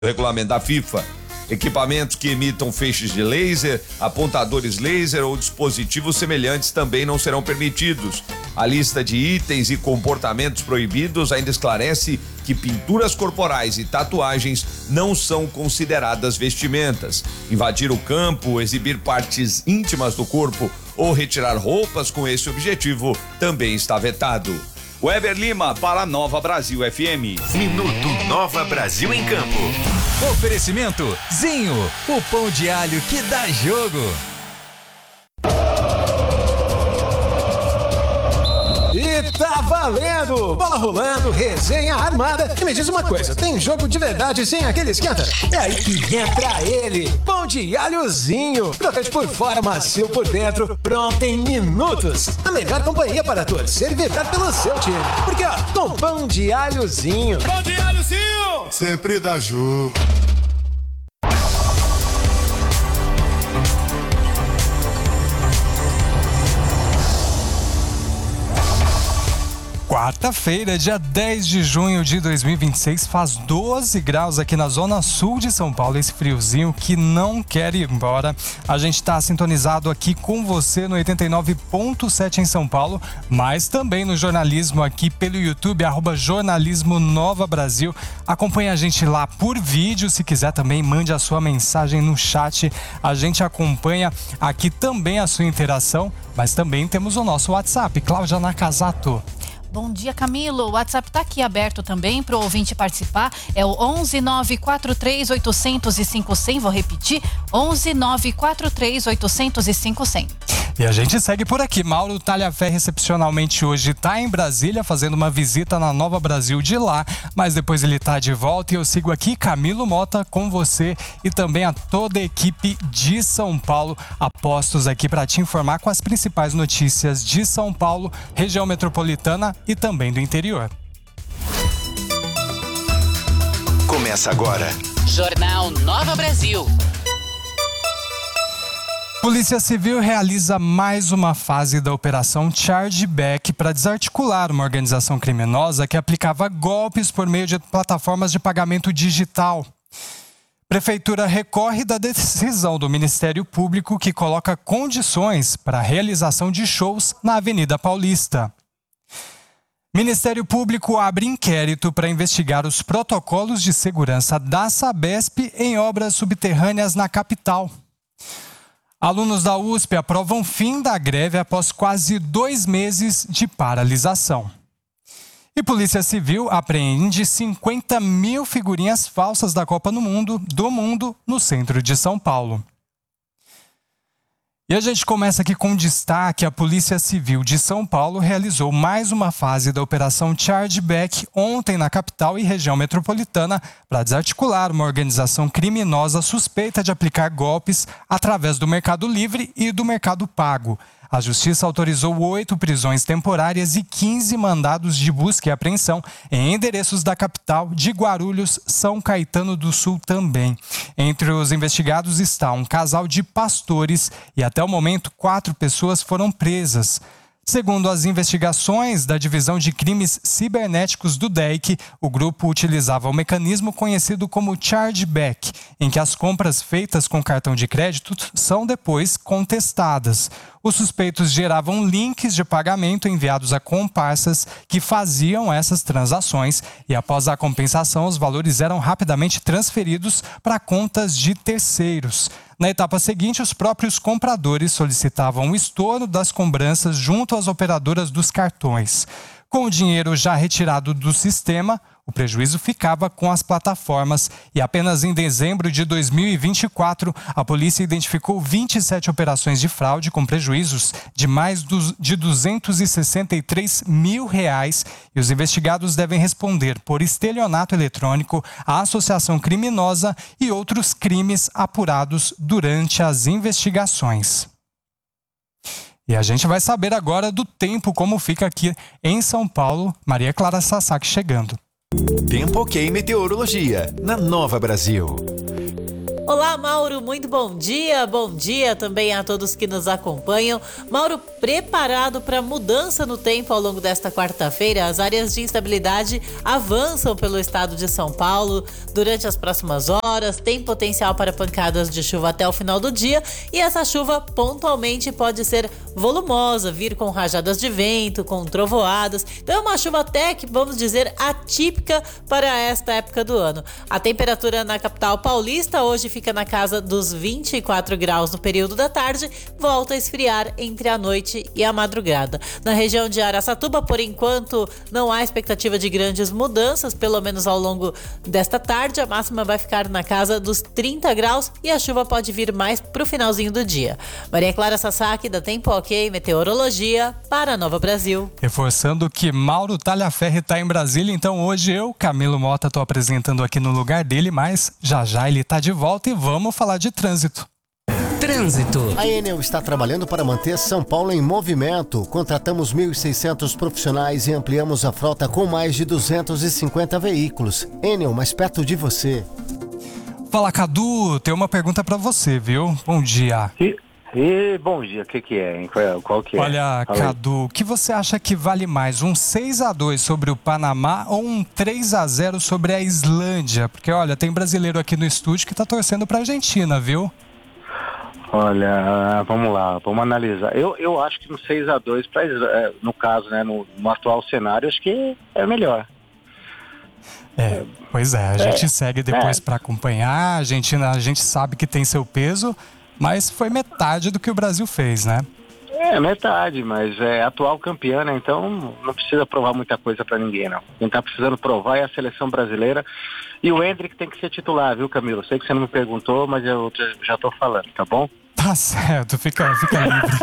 regulamento da FIFA. Equipamentos que emitam feixes de laser, apontadores laser ou dispositivos semelhantes também não serão permitidos. A lista de itens e comportamentos proibidos ainda esclarece que pinturas corporais e tatuagens não são consideradas vestimentas. Invadir o campo, exibir partes íntimas do corpo ou retirar roupas com esse objetivo também está vetado. Weber Lima para Nova Brasil FM. Minuto Nova Brasil em Campo. Oferecimento Zinho, o pão de alho que dá jogo. E tá valendo! Bola rolando, resenha armada. E me diz uma coisa, tem jogo de verdade sem aquele esquenta? É aí que entra ele, pão de alhozinho. Crocante por fora, macio por dentro, pronto em minutos. A melhor companhia para torcer e vibrar pelo seu time. Porque ó, com pão de alhozinho. Pão de alhozinho! Sempre dá jogo. Quarta-feira, dia 10 de junho de 2026, faz 12 graus aqui na zona sul de São Paulo, esse friozinho que não quer ir embora. A gente está sintonizado aqui com você no 89.7 em São Paulo, mas também no jornalismo aqui pelo YouTube, @jornalismo Nova Brasil. Acompanhe a gente lá por vídeo, se quiser também mande a sua mensagem no chat. A gente acompanha aqui também a sua interação, mas também temos o nosso WhatsApp, Cláudia Nakazato. Bom dia, Camilo. O WhatsApp está aqui aberto também para o ouvinte participar. É o 11 943 800 e 5100. Vou repetir, 11 943 800 e 5100. E a gente segue por aqui. Mauro Talhaferri, excepcionalmente hoje, está em Brasília fazendo uma visita na Nova Brasil de lá, mas depois ele está de volta e eu sigo aqui, Camilo Mota, com você e também a toda a equipe de São Paulo, apostos aqui para te informar com as principais notícias de São Paulo, região metropolitana e também do interior. Começa agora. Jornal Nova Brasil. Polícia Civil realiza mais uma fase da Operação Chargeback para desarticular uma organização criminosa que aplicava golpes por meio de plataformas de pagamento digital. Prefeitura recorre da decisão do Ministério Público que coloca condições para a realização de shows na Avenida Paulista. Ministério Público abre inquérito para investigar os protocolos de segurança da Sabesp em obras subterrâneas na capital. Alunos da USP aprovam fim da greve após quase 2 meses de paralisação. E Polícia Civil apreende 50 mil figurinhas falsas da Copa do Mundo no centro de São Paulo. E a gente começa aqui com destaque: a Polícia Civil de São Paulo realizou mais uma fase da Operação Chargeback ontem na capital e região metropolitana para desarticular uma organização criminosa suspeita de aplicar golpes através do Mercado Livre e do Mercado Pago. A Justiça autorizou 8 prisões temporárias e 15 mandados de busca e apreensão em endereços da capital, de Guarulhos, São Caetano do Sul também. Entre os investigados está um casal de pastores e até o momento 4 pessoas foram presas. Segundo as investigações da Divisão de Crimes Cibernéticos do DEIC, o grupo utilizava um mecanismo conhecido como chargeback, em que as compras feitas com cartão de crédito são depois contestadas. Os suspeitos geravam links de pagamento enviados a comparsas que faziam essas transações e, após a compensação, os valores eram rapidamente transferidos para contas de terceiros. Na etapa seguinte, os próprios compradores solicitavam o estorno das cobranças junto às operadoras dos cartões. Com o dinheiro já retirado do sistema, o prejuízo ficava com as plataformas e apenas em dezembro de 2024, a polícia identificou 27 operações de fraude com prejuízos de mais de R$263 mil e os investigados devem responder por estelionato eletrônico, associação criminosa e outros crimes apurados durante as investigações. E a gente vai saber agora do tempo, como fica aqui em São Paulo. Maria Clara Sasaki chegando. Tempo Ok Meteorologia, na Nova Brasil. Olá, Mauro, muito bom dia também a todos que nos acompanham. Mauro, preparado para mudança no tempo ao longo desta quarta-feira, as áreas de instabilidade avançam pelo estado de São Paulo durante as próximas horas, tem potencial para pancadas de chuva até o final do dia e essa chuva pontualmente pode ser volumosa, vir com rajadas de vento, com trovoadas, então é uma chuva até que, vamos dizer, atípica para esta época do ano. A temperatura na capital paulista hoje fica na casa dos 24 graus no período da tarde, volta a esfriar entre a noite e a madrugada. Na região de Araçatuba, por enquanto, não há expectativa de grandes mudanças, pelo menos ao longo desta tarde. A máxima vai ficar na casa dos 30 graus e a chuva pode vir mais para o finalzinho do dia. Maria Clara Sasaki, da Tempo Ok Meteorologia, para a Nova Brasil. Reforçando que Mauro Talhaferri está em Brasília, então hoje eu, Camilo Mota, estou apresentando aqui no lugar dele, mas já ele está de volta e vamos falar de trânsito. Trânsito. A Enel está trabalhando para manter São Paulo em movimento. Contratamos 1.600 profissionais e ampliamos a frota com mais de 250 veículos. Enel, mais perto de você. Fala, Cadu, tem uma pergunta para você, viu? Bom dia. Bom dia, o que é, hein? Qual que é? Olha, Cadu, o que você acha que vale mais? Um 6-2 sobre o Panamá ou um 3-0 sobre a Islândia? Porque, olha, tem brasileiro aqui no estúdio que tá torcendo pra Argentina, viu? Olha, vamos lá, vamos analisar. Eu acho que um 6-2, no caso, né, no atual cenário, acho que é melhor. Pois é, a gente segue depois para acompanhar. A Argentina, a gente sabe que tem seu peso, mas foi metade do que o Brasil fez, né? Metade, mas é atual campeã, né? Então não precisa provar muita coisa pra ninguém, não. Quem tá precisando provar é a seleção brasileira. E o Endrick tem que ser titular, viu, Camilo? Sei que você não me perguntou, mas eu já tô falando, tá bom? Tá certo, fica livre.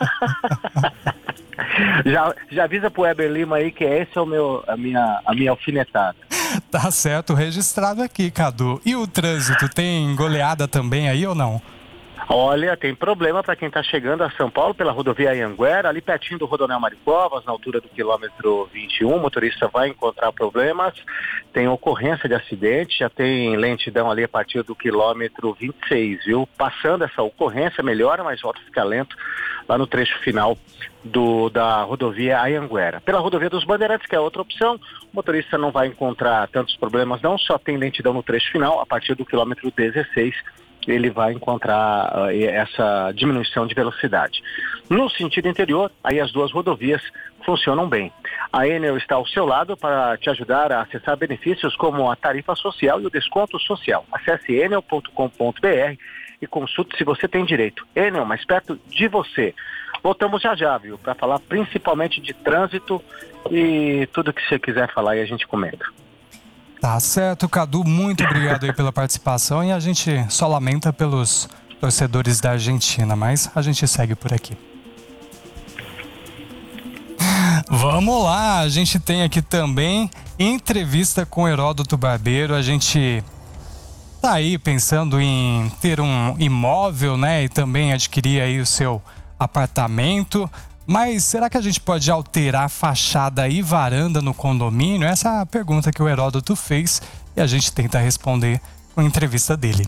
já avisa pro Weber Lima aí que esse é a minha alfinetada. Tá certo, registrado aqui, Cadu. E o trânsito, tem goleada também aí ou não? Olha, tem problema para quem está chegando a São Paulo pela rodovia Anhanguera, ali pertinho do Rodoanel Mário Covas, na altura do quilômetro 21, o motorista vai encontrar problemas, tem ocorrência de acidente, já tem lentidão ali a partir do quilômetro 26, viu? Passando essa ocorrência melhora, mas volta a ficar lento lá no trecho final da rodovia Anhanguera. Pela rodovia dos Bandeirantes, que é outra opção, o motorista não vai encontrar tantos problemas não, só tem lentidão no trecho final, a partir do quilômetro 16, ele vai encontrar essa diminuição de velocidade. No sentido interior, aí as duas rodovias funcionam bem. A Enel está ao seu lado para te ajudar a acessar benefícios como a tarifa social e o desconto social. Acesse enel.com.br e consulte se você tem direito. Enel, mais perto de você. Voltamos já, viu? Para falar principalmente de trânsito e tudo que você quiser falar aí a gente comenta. Tá certo, Cadu, muito obrigado aí pela participação e a gente só lamenta pelos torcedores da Argentina, mas a gente segue por aqui. Vamos lá, a gente tem aqui também entrevista com Heródoto Barbeiro, a gente tá aí pensando em ter um imóvel, né, e também adquirir aí o seu apartamento. Mas será que a gente pode alterar fachada e varanda no condomínio? Essa é a pergunta que o Heródoto fez e a gente tenta responder com a entrevista dele.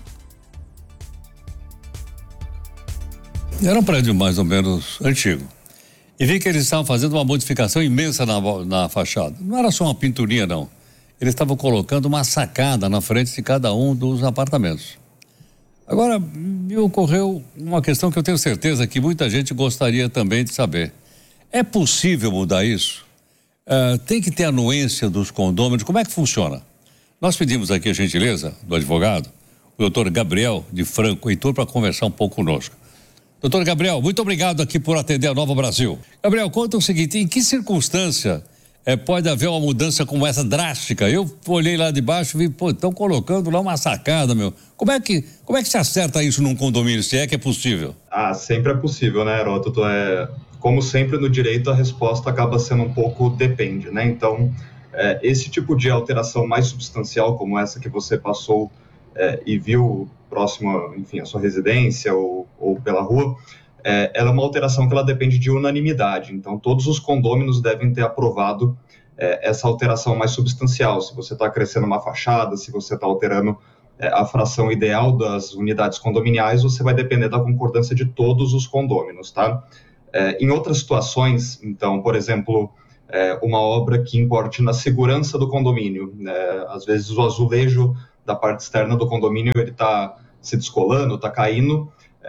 Era um prédio mais ou menos antigo. E vi que eles estavam fazendo uma modificação imensa na fachada. Não era só uma pinturinha, não. Eles estavam colocando uma sacada na frente de cada um dos apartamentos. Agora, me ocorreu uma questão que eu tenho certeza que muita gente gostaria também de saber. É possível mudar isso? Tem que ter anuência dos condôminos? Como é que funciona? Nós pedimos aqui a gentileza do advogado, o doutor Gabriel de Franco Heitor, para conversar um pouco conosco. Doutor Gabriel, muito obrigado aqui por atender a Nova Brasil. Gabriel, conta o seguinte, em que circunstância pode haver uma mudança como essa drástica? Eu olhei lá de baixo e vi, estão colocando lá uma sacada, meu. Como é que se acerta isso num condomínio, se é que é possível? Sempre é possível, né, Heródoto? Como sempre no direito, a resposta acaba sendo um pouco depende, né? Então, esse tipo de alteração mais substancial, como essa que você passou e viu próximo, enfim, à sua residência ou pela rua, ela é uma alteração que ela depende de unanimidade. Então, todos os condôminos devem ter aprovado essa alteração mais substancial. Se você está acrescendo uma fachada, se você está alterando a fração ideal das unidades condominiais, você vai depender da concordância de todos os condôminos, tá? Em outras situações, então, por exemplo, uma obra que importe na segurança do condomínio, às vezes o azulejo da parte externa do condomínio ele está se descolando, está caindo,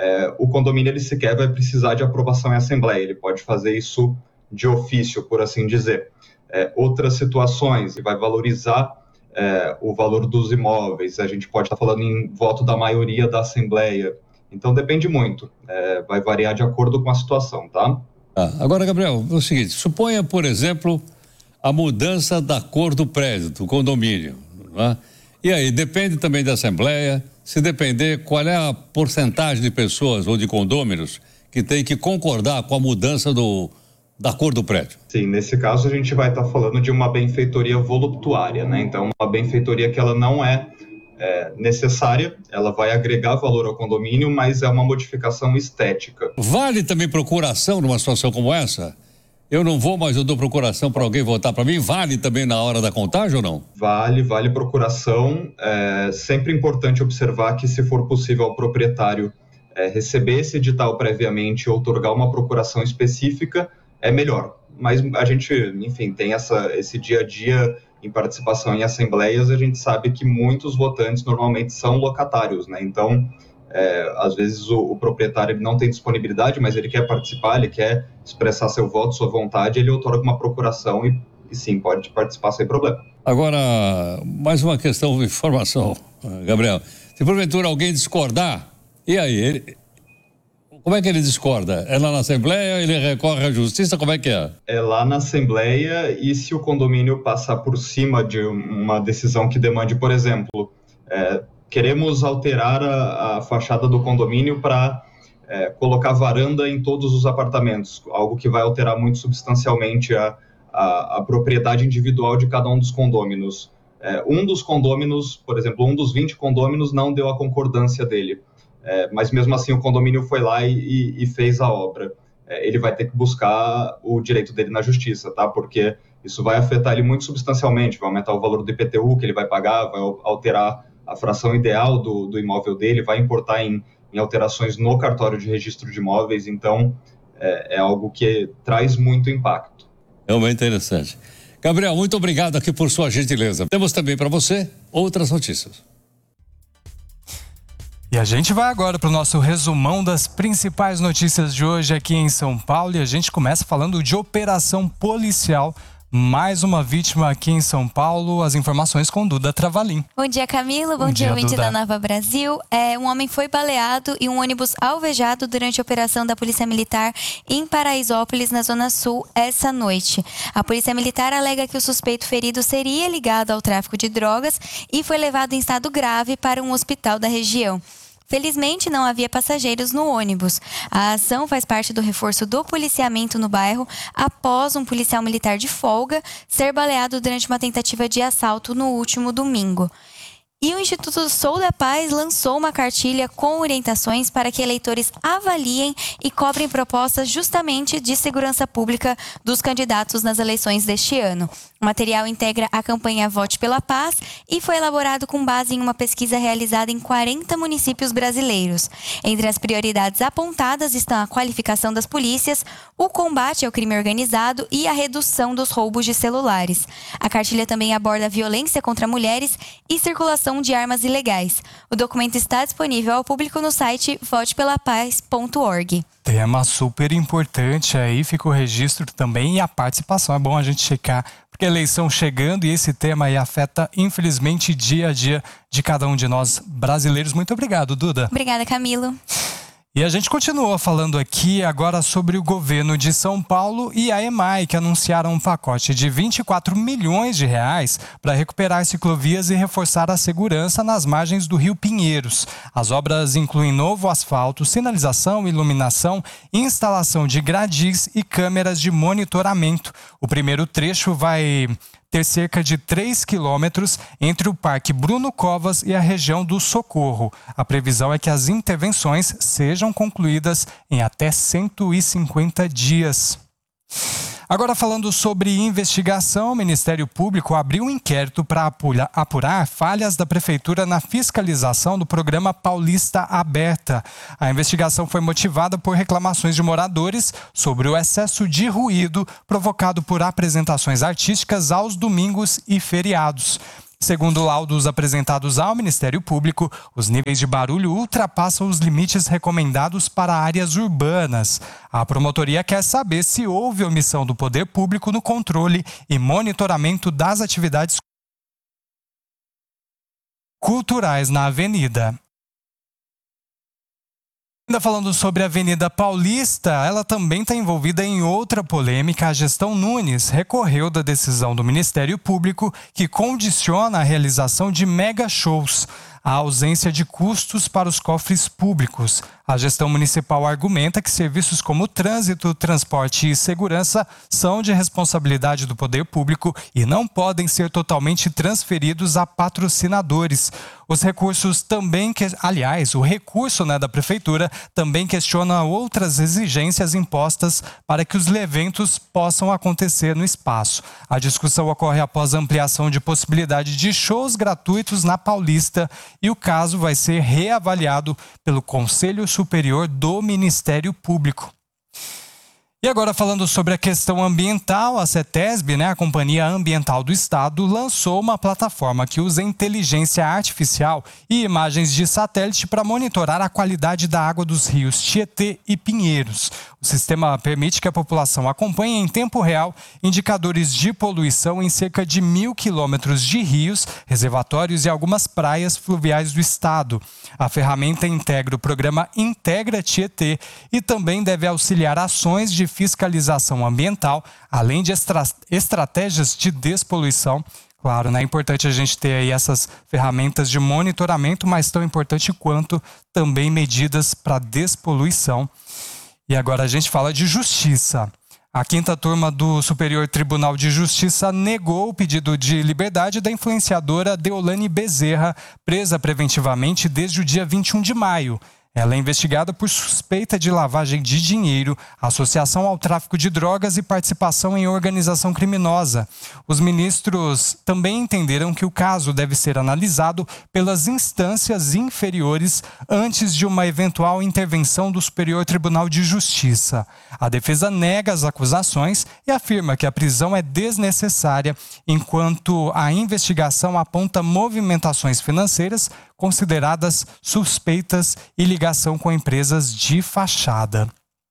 o condomínio ele sequer vai precisar de aprovação em assembleia, ele pode fazer isso de ofício, por assim dizer. Outras situações, ele vai valorizar o valor dos imóveis, a gente pode estar falando em voto da maioria da assembleia, então depende muito, vai variar de acordo com a situação, tá? Agora, Gabriel, é o seguinte, suponha, por exemplo, a mudança da cor do prédio, do condomínio, né? E aí, depende também da assembleia, se depender, qual é a porcentagem de pessoas ou de condôminos que tem que concordar com a mudança da cor do prédio? Sim, nesse caso a gente vai estar falando de uma benfeitoria voluptuária, né? Então, uma benfeitoria que ela não é necessária, ela vai agregar valor ao condomínio, mas é uma modificação estética. Vale também procuração numa situação como essa? Eu não vou, mas eu dou procuração para alguém votar para mim. Vale também na hora da contagem ou não? Vale procuração. É sempre importante observar que, se for possível ao proprietário receber esse edital previamente e outorgar uma procuração específica, é melhor. Mas a gente, enfim, tem esse dia a dia em participação em assembleias, a gente sabe que muitos votantes normalmente são locatários, né? Então, às vezes o proprietário ele não tem disponibilidade, mas ele quer participar, ele quer expressar seu voto, sua vontade, ele outorga uma procuração e sim, pode participar sem problema. Agora, mais uma questão de informação, Gabriel. Se porventura alguém discordar, e aí? Como é que ele discorda? É lá na Assembleia, ele recorre à Justiça, como é que é? É lá na Assembleia, e se o condomínio passar por cima de uma decisão que demande, por exemplo, queremos alterar a fachada do condomínio para colocar varanda em todos os apartamentos, algo que vai alterar muito substancialmente a propriedade individual de cada um dos condôminos. Um dos condôminos, por exemplo, um dos 20 condôminos não deu a concordância dele, mas mesmo assim o condomínio foi lá e fez a obra. Ele vai ter que buscar o direito dele na justiça, tá? Porque isso vai afetar ele muito substancialmente, vai aumentar o valor do IPTU que ele vai pagar, vai alterar a fração ideal do imóvel dele, vai importar em alterações no cartório de registro de imóveis, então é algo que traz muito impacto. É muito interessante. Gabriel, muito obrigado aqui por sua gentileza. Temos também para você outras notícias. E a gente vai agora para o nosso resumão das principais notícias de hoje aqui em São Paulo, e a gente começa falando de operação policial. Mais uma vítima aqui em São Paulo. As informações com Duda Travalim. Bom dia, Camilo. Bom dia, ouvinte da Nova Brasil. Um homem foi baleado e um ônibus alvejado durante a operação da Polícia Militar em Paraisópolis, na Zona Sul, essa noite. A Polícia Militar alega que o suspeito ferido seria ligado ao tráfico de drogas e foi levado em estado grave para um hospital da região. Felizmente, não havia passageiros no ônibus. A ação faz parte do reforço do policiamento no bairro após um policial militar de folga ser baleado durante uma tentativa de assalto no último domingo. E o Instituto Sou da Paz lançou uma cartilha com orientações para que eleitores avaliem e cobrem propostas justamente de segurança pública dos candidatos nas eleições deste ano. O material integra a campanha Vote pela Paz e foi elaborado com base em uma pesquisa realizada em 40 municípios brasileiros. Entre as prioridades apontadas estão a qualificação das polícias, o combate ao crime organizado e a redução dos roubos de celulares. A cartilha também aborda a violência contra mulheres e circulação de armas ilegais. O documento está disponível ao público no site votepelapaz.org. Tema super importante, aí fica o registro também e a participação. É bom a gente checar, porque a eleição chegando e esse tema aí afeta, infelizmente, dia a dia de cada um de nós brasileiros. Muito obrigado, Duda. Obrigada, Camilo. E a gente continua falando aqui agora sobre o governo de São Paulo e a EMAI, que anunciaram um pacote de 24 milhões de reais para recuperar ciclovias e reforçar a segurança nas margens do Rio Pinheiros. As obras incluem novo asfalto, sinalização, iluminação, instalação de gradis e câmeras de monitoramento. O primeiro trecho vai ter cerca de 3 quilômetros entre o Parque Bruno Covas e a região do Socorro. A previsão é que as intervenções sejam concluídas em até 150 dias. Agora, falando sobre investigação, o Ministério Público abriu um inquérito para apurar falhas da Prefeitura na fiscalização do programa Paulista Aberta. A investigação foi motivada por reclamações de moradores sobre o excesso de ruído provocado por apresentações artísticas aos domingos e feriados. Segundo laudos apresentados ao Ministério Público, os níveis de barulho ultrapassam os limites recomendados para áreas urbanas. A promotoria quer saber se houve omissão do poder público no controle e monitoramento das atividades culturais na avenida. Ainda falando sobre a Avenida Paulista, ela também está envolvida em outra polêmica. A gestão Nunes recorreu da decisão do Ministério Público que condiciona a realização de mega shows, a ausência de custos para os cofres públicos. A gestão municipal argumenta que serviços como trânsito, transporte e segurança são de responsabilidade do poder público e não podem ser totalmente transferidos a patrocinadores. Os recursos também, o recurso da prefeitura também questiona outras exigências impostas para que os eventos possam acontecer no espaço. A discussão ocorre após a ampliação de possibilidade de shows gratuitos na Paulista e o caso vai ser reavaliado pelo Conselho Superior do Ministério Público. E agora, falando sobre a questão ambiental, a CETESB, a Companhia Ambiental do Estado, lançou uma plataforma que usa inteligência artificial e imagens de satélite para monitorar a qualidade da água dos rios Tietê e Pinheiros. O sistema permite que a população acompanhe em tempo real indicadores de poluição em cerca de 1.000 quilômetros de rios, reservatórios e algumas praias fluviais do estado. A ferramenta integra o programa Integra Tietê e também deve auxiliar ações de fiscalização ambiental, além de estratégias de despoluição. Claro, é importante a gente ter aí essas ferramentas de monitoramento, mas tão importante quanto também medidas para despoluição. E agora a gente fala de justiça. A 5ª turma do Superior Tribunal de Justiça negou o pedido de liberdade da influenciadora Deolane Bezerra, presa preventivamente desde o dia 21 de maio. Ela é investigada por suspeita de lavagem de dinheiro, associação ao tráfico de drogas e participação em organização criminosa. Os ministros também entenderam que o caso deve ser analisado pelas instâncias inferiores antes de uma eventual intervenção do Superior Tribunal de Justiça. A defesa nega as acusações e afirma que a prisão é desnecessária, enquanto a investigação aponta movimentações financeiras consideradas suspeitas e ligação com empresas de fachada.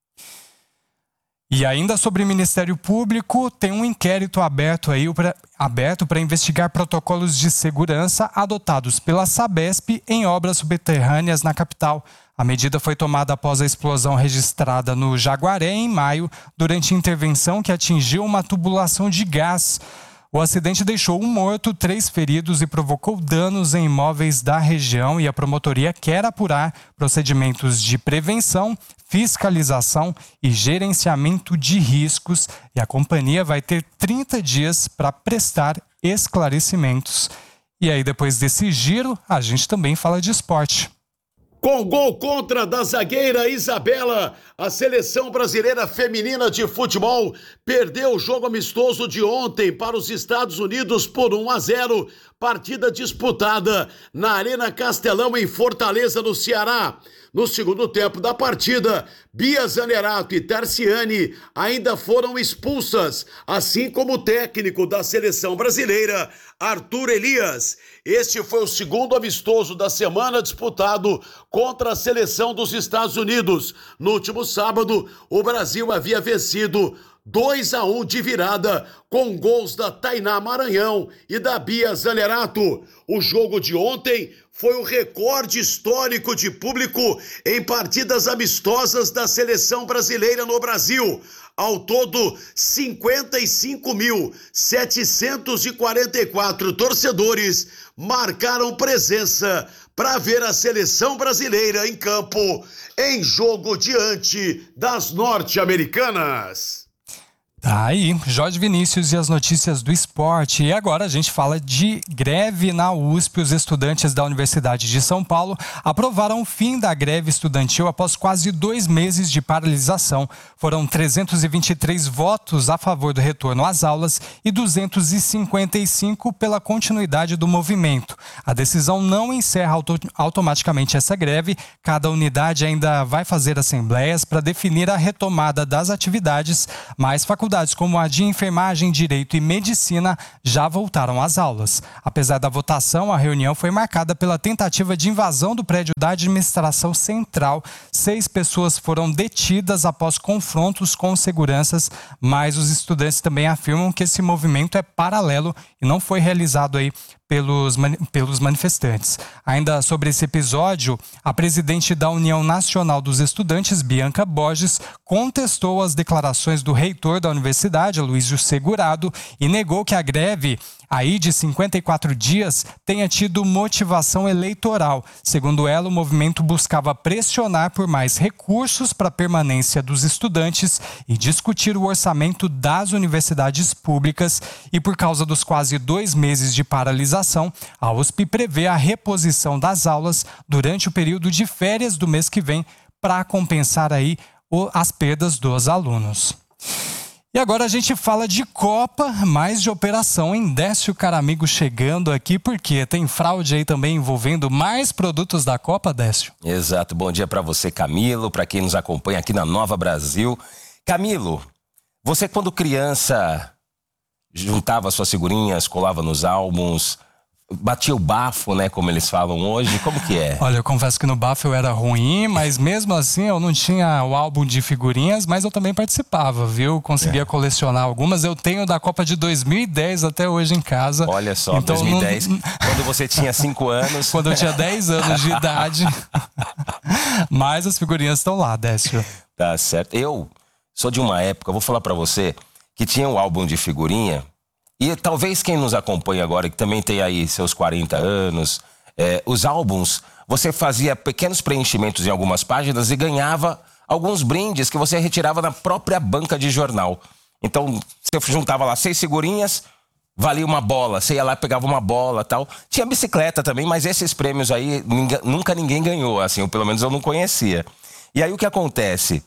E ainda sobre o Ministério Público, tem um inquérito aberto para investigar protocolos de segurança adotados pela Sabesp em obras subterrâneas na capital. A medida foi tomada após a explosão registrada no Jaguaré em maio, durante intervenção que atingiu uma tubulação de gás. O acidente deixou um morto, 3 feridos e provocou danos em imóveis da região, e a promotoria quer apurar procedimentos de prevenção, fiscalização e gerenciamento de riscos, e a companhia vai ter 30 dias para prestar esclarecimentos. E aí, depois desse giro, a gente também fala de esporte. Com gol contra da zagueira Isabela, a seleção brasileira feminina de futebol perdeu o jogo amistoso de ontem para os Estados Unidos por 1-0, partida disputada na Arena Castelão em Fortaleza, no Ceará. No segundo tempo da partida, Bia Zanerato e Tarciane ainda foram expulsas, assim como o técnico da seleção brasileira, Arthur Elias. Este foi o segundo amistoso da semana disputado contra a seleção dos Estados Unidos. No último sábado, o Brasil havia vencido 2-1 de virada, com gols da Tainá Maranhão e da Bia Zanerato. O jogo de ontem foi o recorde histórico de público em partidas amistosas da seleção brasileira no Brasil. Ao todo, 55.744 torcedores marcaram presença para ver a seleção brasileira em campo em jogo diante das norte-americanas. Tá aí, Jorge Vinícius e as notícias do esporte. E agora a gente fala de greve na USP. Os estudantes da Universidade de São Paulo aprovaram o fim da greve estudantil após quase 2 meses de paralisação. Foram 323 votos a favor do retorno às aulas e 255 pela continuidade do movimento. A decisão não encerra automaticamente essa greve. Cada unidade ainda vai fazer assembleias para definir a retomada das atividades, mas faculdades como a de enfermagem, direito e medicina já voltaram às aulas. Apesar da votação, a reunião foi marcada pela tentativa de invasão do prédio da administração central. 6 pessoas foram detidas após confrontos com seguranças, mas os estudantes também afirmam que esse movimento é paralelo e não foi realizado aí pelos manifestantes. Ainda sobre esse episódio, a presidente da União Nacional dos Estudantes, Bianca Borges, contestou as declarações do reitor da universidade, Aloysio Segurado, e negou que a greve aí de 54 dias tenha tido motivação eleitoral. Segundo ela, o movimento buscava pressionar por mais recursos para a permanência dos estudantes e discutir o orçamento das universidades públicas. E por causa dos quase 2 meses de paralisação, a USP prevê a reposição das aulas durante o período de férias do mês que vem para compensar aí as perdas dos alunos. E agora a gente fala de Copa, mais de operação, hein? Décio Caramigo chegando aqui, porque tem fraude aí também envolvendo mais produtos da Copa, Décio? Exato, bom dia para você, Camilo, para quem nos acompanha aqui na Nova Brasil. Camilo, você quando criança juntava suas figurinhas, colava nos álbuns, batia o bafo, né, como eles falam hoje, como que é? Olha, eu confesso que no bafo eu era ruim, mas mesmo assim eu não tinha o álbum de figurinhas, mas eu também participava, viu? Conseguia colecionar algumas, eu tenho da Copa de 2010 até hoje em casa. Olha só, então, 2010, quando você tinha 5 anos. Quando eu tinha 10 anos de idade. Mas as figurinhas estão lá, Décio. Tá certo. Eu sou de uma época, vou falar pra você, que tinha um álbum de figurinha. E talvez quem nos acompanha agora, que também tem aí seus 40 anos, os álbuns, você fazia pequenos preenchimentos em algumas páginas e ganhava alguns brindes que você retirava na própria banca de jornal. Então, você juntava lá 6 figurinhas, valia uma bola, você ia lá e pegava uma bola e tal. Tinha bicicleta também, mas esses prêmios aí nunca ninguém ganhou, assim, ou pelo menos eu não conhecia. E aí o que acontece?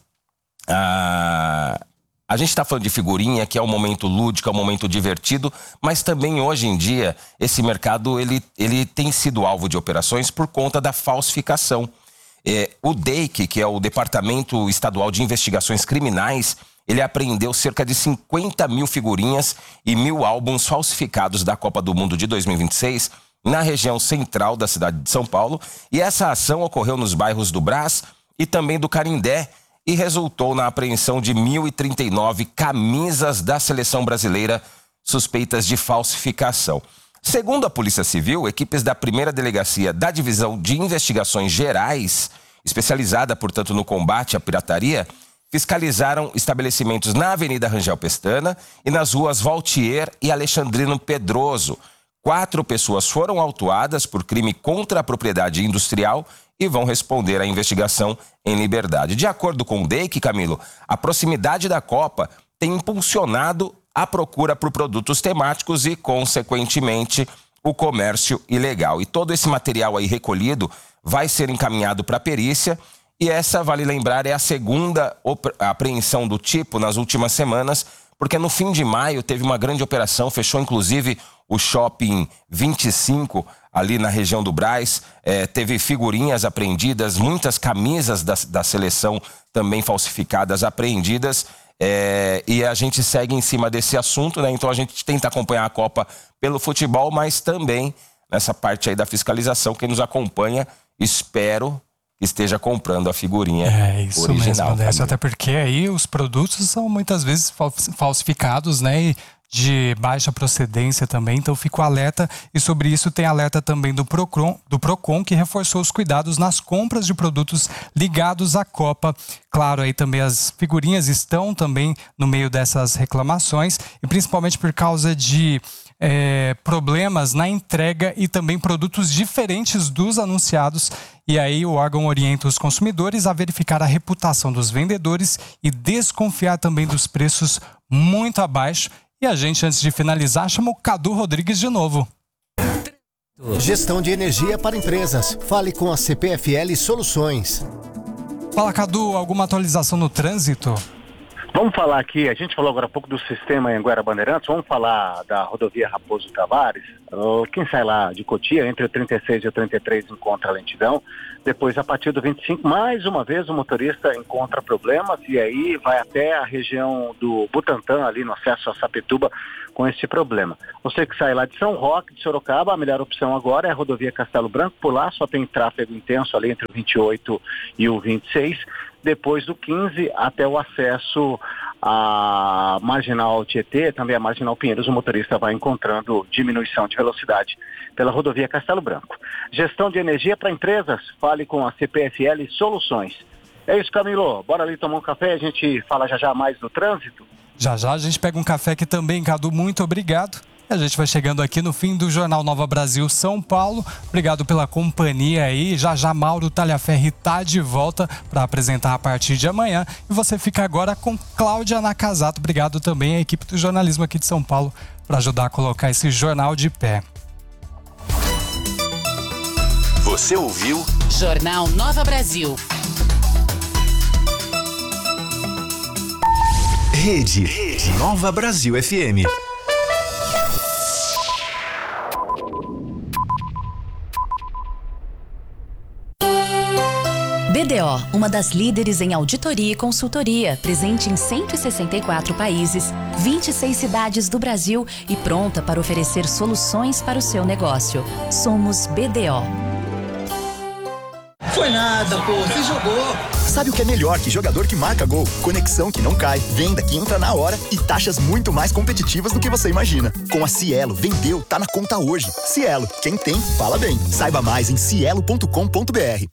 A gente está falando de figurinha, que é um momento lúdico, é um momento divertido, mas também hoje em dia esse mercado ele tem sido alvo de operações por conta da falsificação. O DEIC, que é o Departamento Estadual de Investigações Criminais, ele apreendeu cerca de 50 mil figurinhas e 1.000 álbuns falsificados da Copa do Mundo de 2026 na região central da cidade de São Paulo. E essa ação ocorreu nos bairros do Brás e também do Canindé, e resultou na apreensão de 1.039 camisas da seleção brasileira suspeitas de falsificação. Segundo a Polícia Civil, equipes da 1ª Delegacia da Divisão de Investigações Gerais, especializada, portanto, no combate à pirataria, fiscalizaram estabelecimentos na Avenida Rangel Pestana e nas ruas Valtier e Alexandrino Pedroso. 4 pessoas foram autuadas por crime contra a propriedade industrial e vão responder à investigação em liberdade. De acordo com o DEIC, Camilo, a proximidade da Copa tem impulsionado a procura por produtos temáticos e, consequentemente, o comércio ilegal. E todo esse material aí recolhido vai ser encaminhado para a perícia. E essa, vale lembrar, é a segunda apreensão do tipo nas últimas semanas, porque no fim de maio teve uma grande operação, fechou inclusive o Shopping 25, ali na região do Brás, teve figurinhas apreendidas, muitas camisas da seleção também falsificadas apreendidas, e a gente segue em cima desse assunto, né? Então a gente tenta acompanhar a Copa pelo futebol, mas também nessa parte aí da fiscalização, quem nos acompanha, espero que esteja comprando a figurinha isso original. Mesmo, Décio, até porque aí os produtos são muitas vezes falsificados, né? de baixa procedência também, então fica o alerta, e sobre isso tem alerta também do Procon, que reforçou os cuidados nas compras de produtos ligados à Copa. Claro, aí também as figurinhas estão também no meio dessas reclamações, e principalmente por causa de problemas na entrega e também produtos diferentes dos anunciados. E aí o órgão orienta os consumidores a verificar a reputação dos vendedores e desconfiar também dos preços muito abaixo. E a gente, antes de finalizar, chama o Cadu Rodrigues de novo. Gestão de energia para empresas. Fale com a CPFL Soluções. Fala, Cadu, alguma atualização no trânsito? Vamos falar aqui, a gente falou agora há pouco do sistema Anhanguera Bandeirantes, vamos falar da rodovia Raposo Tavares. Quem sai lá de Cotia, entre o 36 e o 33, encontra lentidão. Depois, a partir do 25, mais uma vez, o motorista encontra problemas e aí vai até a região do Butantã, ali no acesso a Sapituba, com esse problema. Você que sai lá de São Roque, de Sorocaba, a melhor opção agora é a rodovia Castelo Branco. Por lá só tem tráfego intenso ali entre o 28 e o 26. Depois do 15 até o acesso à Marginal Tietê, também a Marginal Pinheiros, o motorista vai encontrando diminuição de velocidade pela rodovia Castelo Branco. Gestão de energia para empresas, fale com a CPFL Soluções. É isso, Camilo. Bora ali tomar um café, a gente fala já mais do trânsito. Já a gente pega um café aqui também, Cadu, muito obrigado. A gente vai chegando aqui no fim do Jornal Nova Brasil São Paulo. Obrigado pela companhia aí. Já Mauro Talhaferri tá de volta para apresentar a partir de amanhã. E você fica agora com Cláudia Nakazato. Obrigado também à equipe do jornalismo aqui de São Paulo para ajudar a colocar esse jornal de pé. Você ouviu? Jornal Nova Brasil. Rede Nova Brasil FM. BDO, uma das líderes em auditoria e consultoria, presente em 164 países, 26 cidades do Brasil e pronta para oferecer soluções para o seu negócio. Somos BDO. Foi nada, pô, você jogou. Sabe o que é melhor que jogador que marca gol? Conexão que não cai, venda que entra na hora e taxas muito mais competitivas do que você imagina. Com a Cielo, vendeu, tá na conta hoje. Cielo, quem tem, fala bem. Saiba mais em cielo.com.br.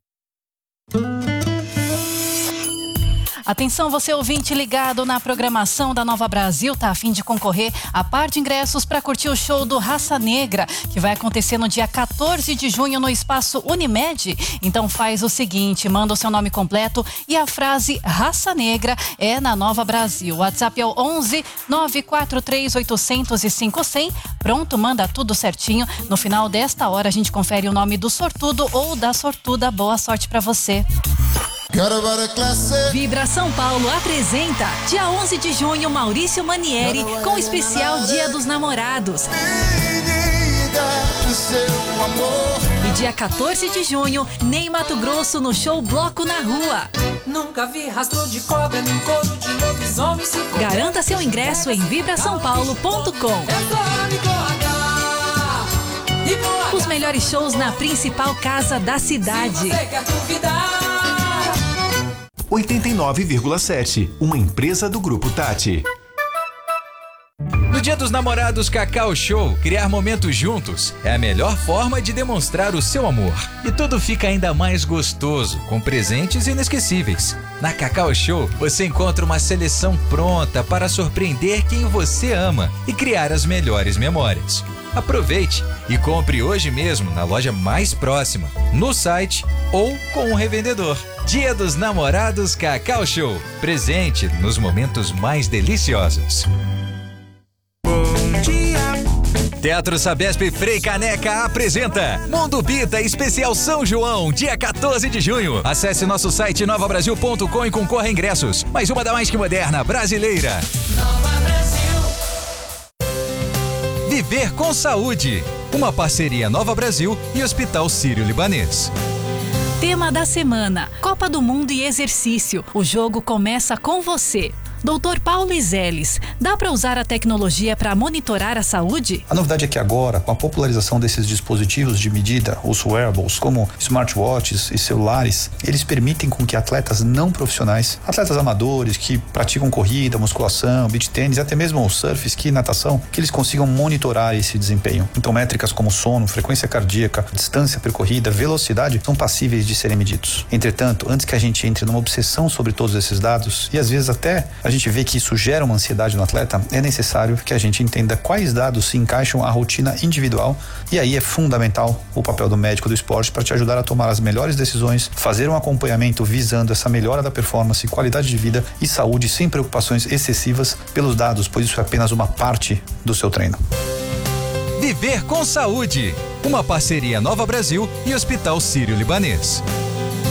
Atenção, você ouvinte ligado na programação da Nova Brasil, tá a fim de concorrer a par de ingressos para curtir o show do Raça Negra, que vai acontecer no dia 14 de junho no espaço Unimed. Então faz o seguinte, manda o seu nome completo e a frase Raça Negra é na Nova Brasil. O WhatsApp é o 11 943 800 e 5100. Pronto, manda tudo certinho. No final desta hora a gente confere o nome do sortudo ou da sortuda. Boa sorte para você. Vibra São Paulo apresenta dia 11 de junho Maurício Manieri com o especial Dia dos Namorados. E dia 14 de junho, Ney Mato Grosso no show Bloco na Rua. Nunca vi rastro de cobra nem couro de lobisomem. Garanta seu ingresso em vibrasaopaulo.com. Os melhores shows na principal casa da cidade. 89,7, uma empresa do Grupo Tati. No Dia dos Namorados Cacau Show, criar momentos juntos é a melhor forma de demonstrar o seu amor. E tudo fica ainda mais gostoso, com presentes inesquecíveis. Na Cacau Show, você encontra uma seleção pronta para surpreender quem você ama e criar as melhores memórias. Aproveite e compre hoje mesmo na loja mais próxima, no site ou com um revendedor. Dia dos Namorados Cacau Show. Presente nos momentos mais deliciosos. Teatro Sabesp Frei Caneca apresenta Mundo Bita Especial São João, dia 14 de junho. Acesse nosso site novabrasil.com e concorra a ingressos. Mais uma da mais que moderna brasileira. Nova Brasil. Viver com Saúde. Uma parceria Nova Brasil e Hospital Sírio-Libanês. Tema da semana: Copa do Mundo e exercício. O jogo começa com você. Dr. Paulo Izeles, dá para usar a tecnologia para monitorar a saúde? A novidade é que agora, com a popularização desses dispositivos de medida, os wearables, como smartwatches e celulares, eles permitem com que atletas não profissionais, atletas amadores que praticam corrida, musculação, beach tênis, até mesmo surf, esqui, natação, que eles consigam monitorar esse desempenho. Então, métricas como sono, frequência cardíaca, distância percorrida, velocidade são passíveis de serem medidos. Entretanto, antes que a gente entre numa obsessão sobre todos esses dados, e às vezes até a gente vê que isso gera uma ansiedade no atleta, é necessário que a gente entenda quais dados se encaixam à rotina individual, e aí é fundamental o papel do médico do esporte para te ajudar a tomar as melhores decisões, fazer um acompanhamento visando essa melhora da performance, qualidade de vida e saúde sem preocupações excessivas pelos dados, pois isso é apenas uma parte do seu treino. Viver com Saúde, uma parceria Nova Brasil e Hospital Sírio-Libanês.